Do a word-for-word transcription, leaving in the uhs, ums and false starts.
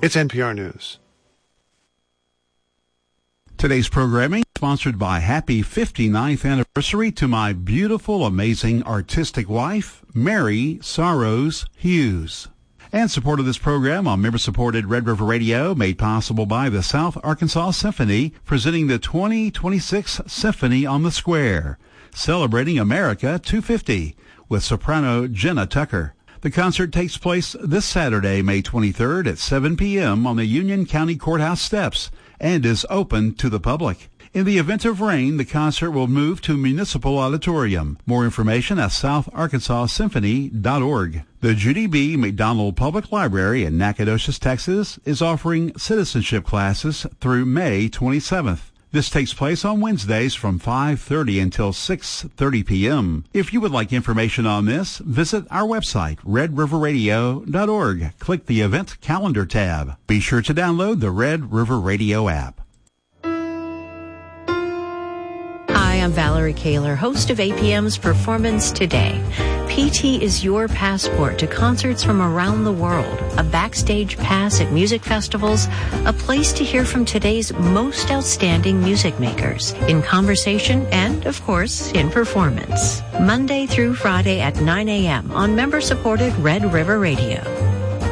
It's N P R News. Today's programming sponsored by happy fifty-ninth anniversary to my beautiful, amazing, artistic wife, Mary Sorrows Hughes. And support of this program on member-supported Red River Radio made possible by the South Arkansas Symphony, presenting the twenty twenty-six Symphony on the Square, celebrating America two fifty, with soprano Jenna Tucker. The concert takes place this Saturday, May twenty-third at seven p.m. on the Union County Courthouse steps and is open to the public. In the event of rain, the concert will move to Municipal Auditorium. More information at south arkansas symphony dot org. The Judy B. McDonald Public Library in Nacogdoches, Texas, is offering citizenship classes through May twenty-seventh. This takes place on Wednesdays from five thirty until six thirty p.m. If you would like information on this, visit our website, red river radio dot org. Click the Event Calendar tab. Be sure to download the Red River Radio app. Hi, I'm Valerie Kaler, host of A P M's Performance Today. P T is your passport to concerts from around the world, a backstage pass at music festivals, a place to hear from today's most outstanding music makers, in conversation and, of course, in performance. Monday through Friday at nine a.m. on member-supported Red River Radio.